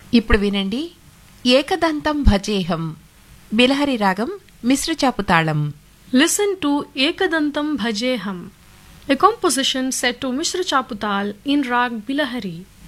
ఇప్పుడు వినండి ఏకదంతం భజేహం బిలహరి రాగం మిశ్రచాపు తాళం. Listen to Ekadantam Bhajeham, a composition set to Mishra Chaputal in Rag Bilahari.